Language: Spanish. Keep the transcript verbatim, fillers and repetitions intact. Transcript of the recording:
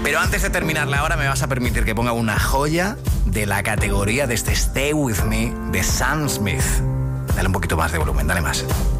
Pero antes de terminar la hora me vas a permitir que ponga una joya de la categoría de este Stay With Me de Sam Smith. Dale un poquito más de volumen, dale más.